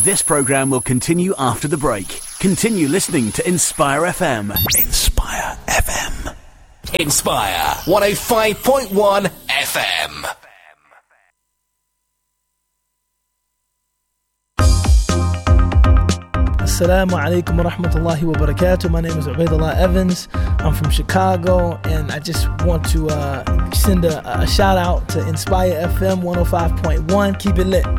This programme will continue after the break. Continue listening to Inspire FM. Inspire FM. Inspire 105.1 FM. Assalamu alaikum wa rahmatullahi wa barakatuh. My name is Ubaidullah Evans. I'm from Chicago, and I just want to send a shout out to Inspire FM 105.1. Keep it lit.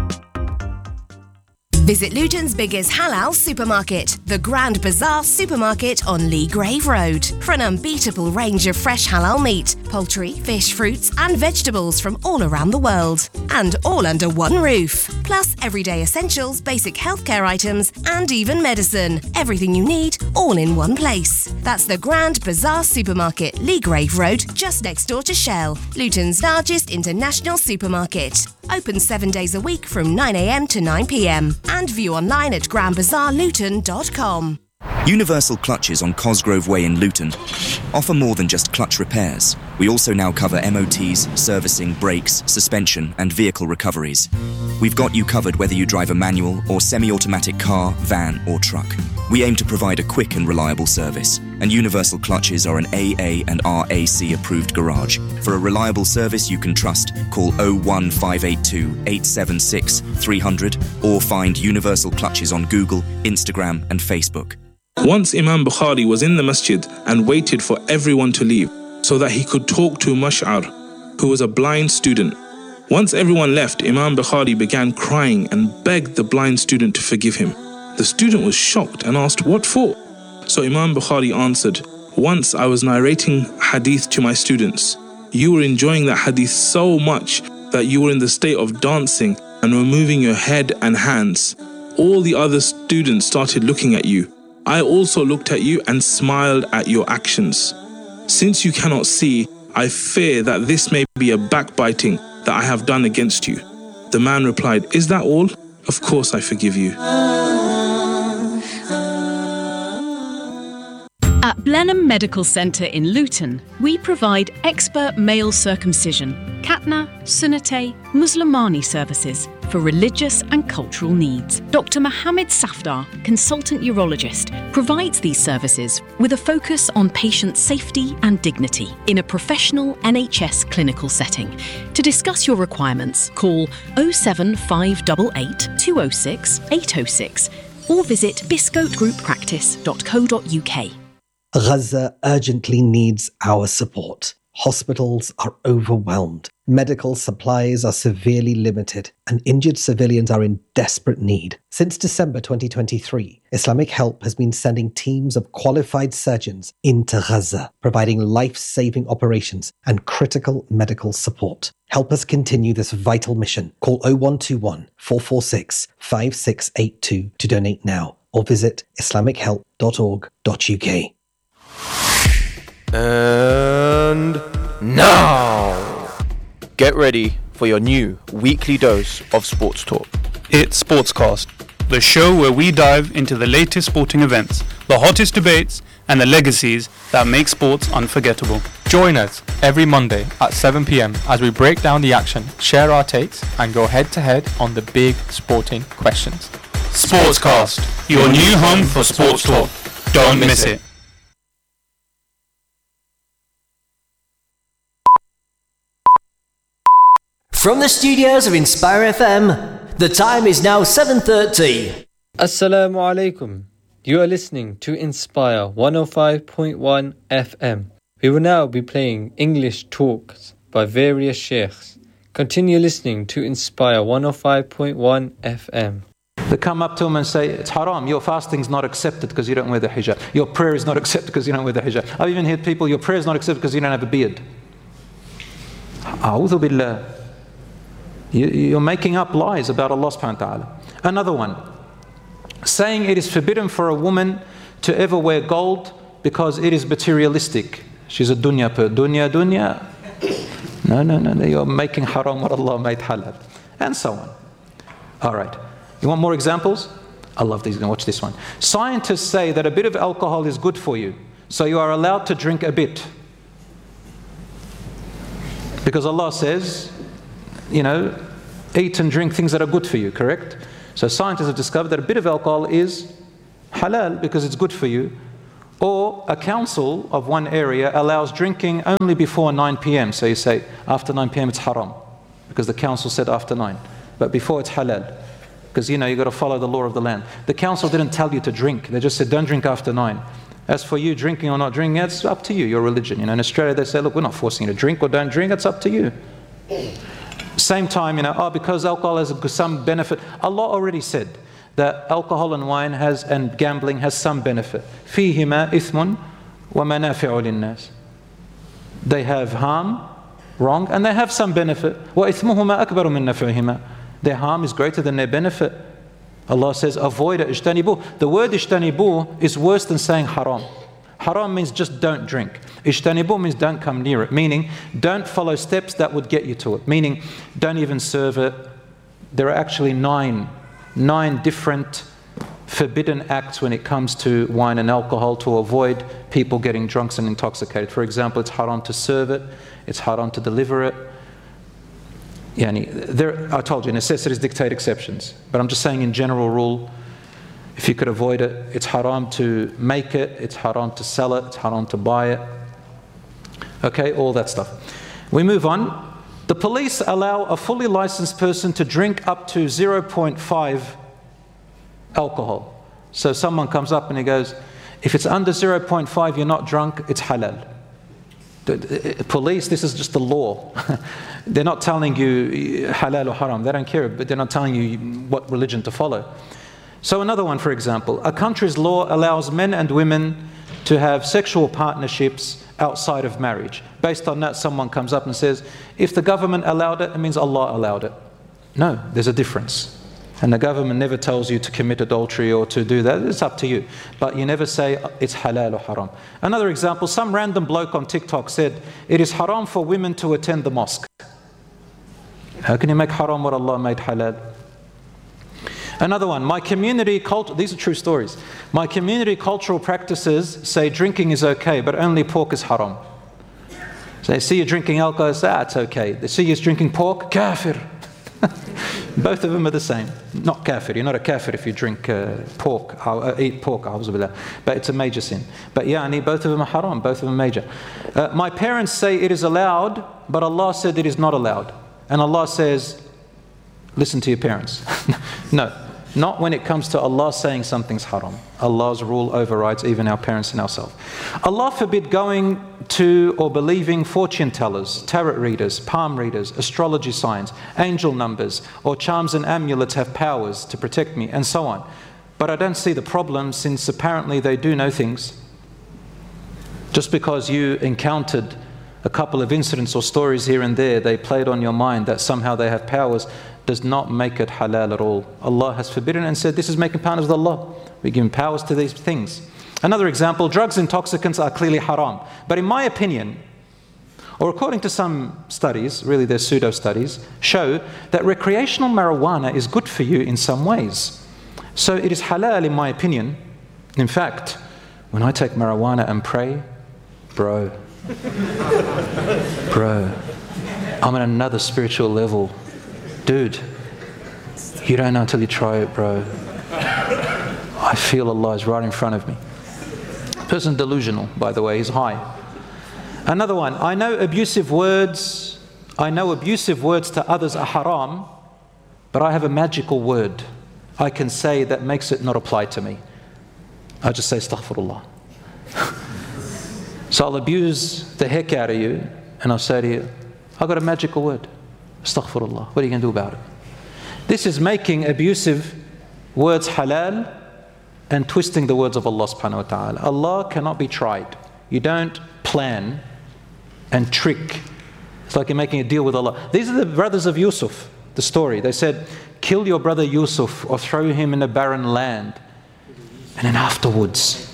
Visit Luton's biggest halal supermarket, the Grand Bazaar Supermarket on Lee Grave Road, for an unbeatable range of fresh halal meat, poultry, fish, fruits and vegetables from all around the world. And all under one roof. Plus everyday essentials, basic healthcare items and even medicine. Everything you need, all in one place. That's the Grand Bazaar Supermarket, Lee Grave Road, just next door to Shell, Luton's largest international supermarket. Open 7 days a week from 9 a.m. to 9 p.m. and view online at grandbazaarluton.com. Universal Clutches on Cosgrove Way in Luton offer more than just clutch repairs. We also now cover MOTs, servicing, brakes, suspension and vehicle recoveries. We've got you covered whether you drive a manual or semi-automatic car, van or truck. We aim to provide a quick and reliable service, and Universal Clutches are an AA and RAC approved garage. For a reliable service you can trust, call 01582 876 300 or find Universal Clutches on Google, Instagram and Facebook. Once Imam Bukhari was in the masjid and waited for everyone to leave so that he could talk to Mash'ar, who was a blind student. Once everyone left, Imam Bukhari began crying and begged the blind student to forgive him. The student was shocked and asked, "What for?" So Imam Bukhari answered, "Once I was narrating hadith to my students. You were enjoying that hadith so much that you were in the state of dancing and were moving your head and hands. All the other students started looking at you. I also looked at you and smiled at your actions. Since you cannot see, I fear that this may be a backbiting that I have done against you." The man replied, "Is that all? Of course I forgive you." At Blenheim Medical Centre in Luton, we provide expert male circumcision, Khatna, Sunnate, Muslimani services for religious and cultural needs. Dr. Mohammed Safdar, consultant urologist, provides these services with a focus on patient safety and dignity in a professional NHS clinical setting. To discuss your requirements, call 07588 206 806 or visit biscotegrouppractice.co.uk. Gaza urgently needs our support. Hospitals are overwhelmed. Medical supplies are severely limited, and injured civilians are in desperate need. Since December 2023, Islamic Help has been sending teams of qualified surgeons into Gaza, providing life-saving operations and critical medical support. Help us continue this vital mission. Call 0121 446 5682 to donate now, or visit islamichelp.org.uk. And now, get ready for your new weekly dose of sports talk. It's Sportscast, the show where we dive into the latest sporting events, the hottest debates, and the legacies that make sports unforgettable. Join us every Monday at 7 p.m. as we break down the action, share our takes, and go head-to-head on the big sporting questions. Sportscast, your new home for sports talk. Don't miss it. From the studios of Inspire FM, the time is now 7:30. Assalamu alaikum. You are listening to Inspire 105.1 FM. We will now be playing English talks by various sheikhs. Continue listening to Inspire 105.1 FM. They come up to him and say, "It's haram, your fasting's not accepted because you don't wear the hijab. Your prayer is not accepted because you don't wear the hijab." I've even heard people, "Your prayer is not accepted because you don't have a beard." A'udhu billah. You're making up lies about Allah subhanahu wa ta'ala. Another one, saying it is forbidden for a woman to ever wear gold because it is materialistic. She's a dunya per dunya. No, you're making haram what Allah made halal. And so on. All right. You want more examples? I love these. Watch this one. Scientists say that a bit of alcohol is good for you, so you are allowed to drink a bit. Because Allah says, eat and drink things that are good for you, correct? So scientists have discovered that a bit of alcohol is halal because it's good for you. Or a council of one area allows drinking only before 9 p.m. So you say, after 9 p.m. it's haram, because the council said after 9. But before it's halal, because you've got to follow the law of the land. The council didn't tell you to drink. They just said, don't drink after 9. As for you drinking or not drinking, it's up to you, your religion. In Australia they say, look, we're not forcing you to drink or don't drink, it's up to you. Same time, because alcohol has some benefit. Allah already said that alcohol and wine and gambling has some benefit. فِيهِمَا إِثْمٌ وَمَنَافِعُ لِلنَّاسِ. They have harm, wrong, and they have some benefit. وَإِثْمُهُمَا أَكْبَرُ مِنْ نَفْعِهِمَا. Their harm is greater than their benefit. Allah says, avoid it, ijtanibu. The word ijtanibu is worse than saying haram. Haram means just don't drink. Ijtanibu means don't come near it, meaning don't follow steps that would get you to it, meaning don't even serve it. There are actually nine different forbidden acts when it comes to wine and alcohol to avoid people getting drunk and intoxicated. For example, it's haram to serve it, it's haram to deliver it. I told you, necessities dictate exceptions. But I'm just saying in general rule, if you could avoid it, it's haram to make it, it's haram to sell it, it's haram to buy it. Okay, all that stuff. We move on. The police allow a fully licensed person to drink up to 0.5 alcohol. So someone comes up and he goes, if it's under 0.5, you're not drunk, it's halal. The police, this is just the law. They're not telling you halal or haram. They don't care, but they're not telling you what religion to follow. So another one, for example, a country's law allows men and women to have sexual partnerships outside of marriage. Based on that, someone comes up and says, if the government allowed it, it means Allah allowed it. No, there's a difference. And the government never tells you to commit adultery or to do that. It's up to you. But you never say it's halal or haram. Another example, some random bloke on TikTok said, it is haram for women to attend the mosque. How can you make haram what Allah made halal? Another one, my community culture, these are true stories. My community cultural practices say drinking is okay, but only pork is haram. So they see you drinking alcohol, they say, it's okay. They see you drinking pork, kafir. Both of them are the same. Not kafir, you're not a kafir if you drink pork, eat pork, but it's a major sin. But both of them are haram, both of them are major. My parents say it is allowed, but Allah said it is not allowed. And Allah says, listen to your parents. No, not when it comes to Allah saying something's haram. Allah's rule overrides even our parents and ourselves. Allah forbid going to or believing fortune tellers, tarot readers, palm readers, astrology signs, angel numbers, or charms and amulets have powers to protect me, and so on. But I don't see the problem, since apparently they do know things. Just because you encountered a couple of incidents or stories here and there, they played on your mind that somehow they have powers, does not make it halal at all. Allah has forbidden and said this is making partners with Allah. We're giving powers to these things. Another example, drugs, intoxicants are clearly haram. But in my opinion, or according to some studies, really they're pseudo studies, show that recreational marijuana is good for you in some ways. So it is halal in my opinion. In fact, when I take marijuana and pray, bro, I'm at another spiritual level. Dude, you don't know until you try it, bro. I feel Allah is right in front of me. Person delusional, by the way, he's high. Another one, I know abusive words to others are haram, but I have a magical word I can say that makes it not apply to me. I just say astaghfirullah. So I'll abuse the heck out of you, and I'll say to you, I've got a magical word. Astaghfirullah. What are you going to do about it? This is making abusive words halal and twisting the words of Allah subhanahu wa ta'ala. Allah cannot be tried. You don't plan and trick. It's like you're making a deal with Allah. These are the brothers of Yusuf, the story. They said, kill your brother Yusuf or throw him in a barren land. And then afterwards,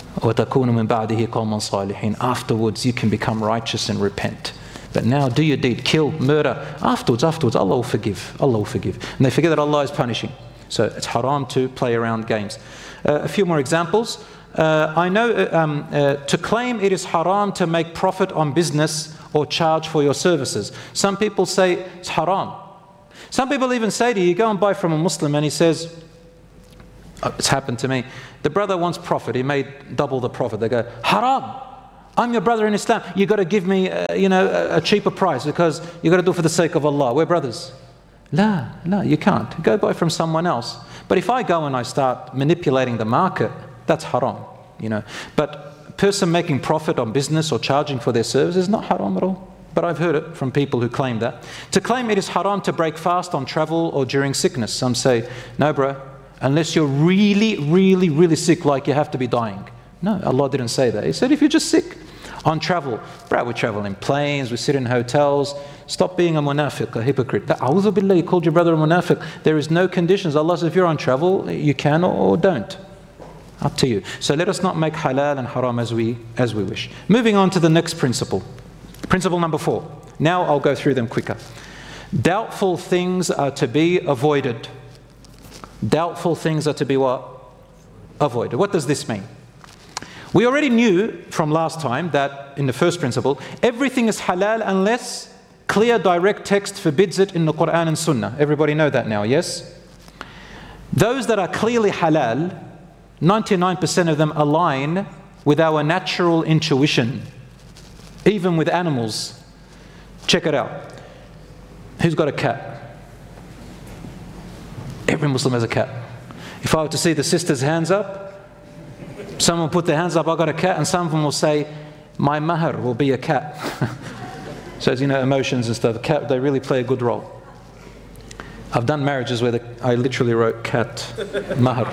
afterwards you can become righteous and repent. But now do your deed, kill, murder. Afterwards, Allah will forgive. Allah will forgive. And they forget that Allah is punishing. So it's haram to play around games. A few more examples. I know to claim it is haram to make profit on business or charge for your services. Some people say it's haram. Some people even say to you, go and buy from a Muslim and he says, it's happened to me, the brother wants profit, he made double the profit. They go, haram, I'm your brother in Islam, you got to give me a cheaper price because you got to do it for the sake of Allah, we're brothers. No, you can't. Go buy from someone else. But if I go and I start manipulating the market, that's haram, But a person making profit on business or charging for their service is not haram at all. But I've heard it from people who claim that. To claim it is haram to break fast on travel or during sickness. Some say, no bro, unless you're really, really, really sick, like you have to be dying. No, Allah didn't say that. He said if you're just sick. On travel, bro, we travel in planes, we sit in hotels. Stop being a munafiq, a hypocrite. A'udhu billah, you called your brother a munafiq. There is no conditions. Allah says if you're on travel, you can or don't. Up to you. So let us not make halal and haram as we wish. Moving on to the next principle. Principle number 4. Now I'll go through them quicker. Doubtful things are to be avoided. Doubtful things are to be what? Avoided. What does this mean? We already knew from last time that in the first principle, everything is halal unless clear direct text forbids it in the Quran and Sunnah. Everybody know that now, yes? Those that are clearly halal, 99% of them align with our natural intuition. Even with animals. Check it out. Who's got a cat? Every Muslim has a cat. If I were to see the sisters' hands up, someone put their hands up, I got a cat, and some of them will say, my mahar will be a cat. So as you know, emotions and stuff, cat, they really play a good role. I've done marriages where I literally wrote cat mahar.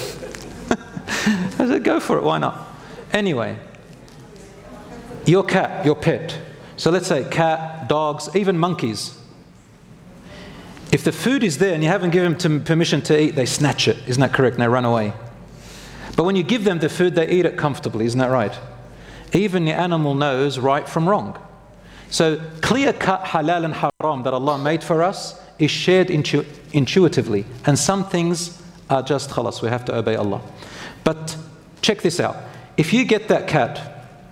I said, go for it, why not? Anyway. Your cat, your pet. So let's say cat, dogs, even monkeys. If the food is there and you haven't given them permission to eat, they snatch it. Isn't that correct? And they run away. But when you give them the food, they eat it comfortably. Isn't that right? Even the animal knows right from wrong. So clear-cut halal and haram that Allah made for us is shared intuitively. And some things are just khalas, we have to obey Allah. But check this out. If you get that cat,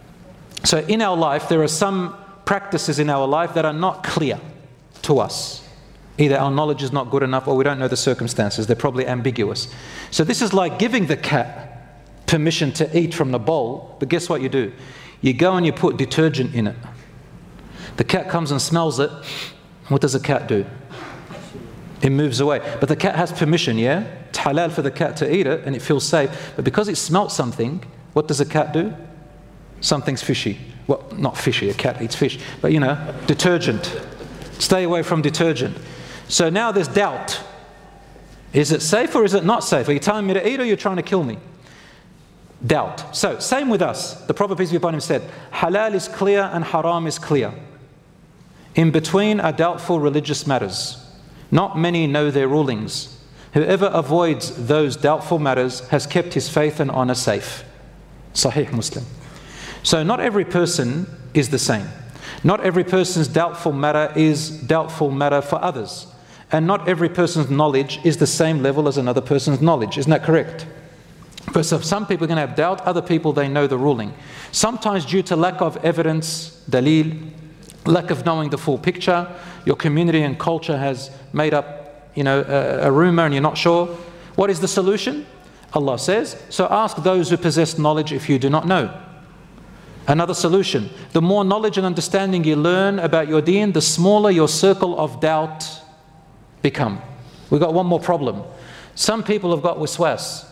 so in our life, there are some practices in our life that are not clear to us. Either our knowledge is not good enough or we don't know the circumstances. They're probably ambiguous. So this is like giving the cat permission to eat from the bowl, but guess what you do? You go and you put detergent in it. The cat comes and smells it. What does the cat do? It moves away. But the cat has permission, yeah? It's halal for the cat to eat it and it feels safe. But because it smelt something, what does the cat do? Something's fishy. Well, not fishy, a cat eats fish, but detergent. Stay away from detergent. So now there's doubt. Is it safe or is it not safe? Are you telling me to eat or are you trying to kill me? Doubt. So, same with us. The Prophet, peace be upon him, said, halal is clear and haram is clear. In between are doubtful religious matters. Not many know their rulings. Whoever avoids those doubtful matters has kept his faith and honor safe. Sahih Muslim. So not every person is the same. Not every person's doubtful matter is doubtful matter for others. And not every person's knowledge is the same level as another person's knowledge. Isn't that correct? But so some people are going to have doubt, other people, they know the ruling. Sometimes due to lack of evidence, dalil, lack of knowing the full picture, your community and culture has made up, a rumor and you're not sure. What is the solution? Allah says, so ask those who possess knowledge if you do not know. Another solution, the more knowledge and understanding you learn about your deen, the smaller your circle of doubt become. We've got one more problem. Some people have got waswas,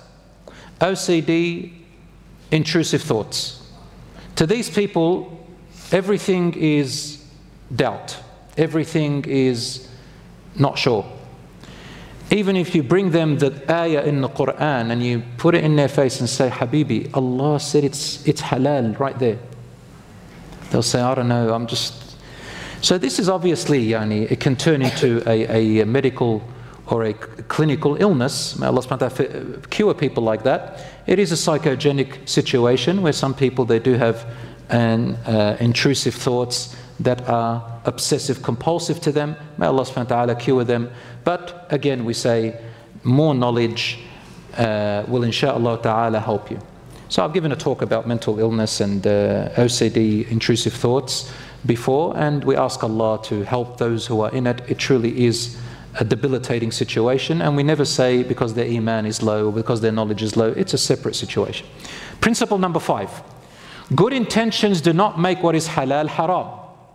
OCD, intrusive thoughts. To these people, everything is doubt. Everything is not sure. Even if you bring them the ayah in the Quran and you put it in their face and say, Habibi, Allah said it's halal right there. They'll say, I don't know, I'm just... So this is obviously, it can turn into a medical or a clinical illness. May Allah subhanahu wa ta'ala cure people like that. It is a psychogenic situation where some people, they do have intrusive thoughts that are obsessive compulsive to them. May Allah subhanahu wa ta'ala cure them. But again, we say more knowledge will inshaAllah ta'ala help you. So I've given a talk about mental illness and OCD, intrusive thoughts before, and we ask Allah to help those who are in it. It truly is a debilitating situation, and we never say because their iman is low or because their knowledge is low. It's a separate situation. Principle number 5. Good intentions do not make what is halal haram.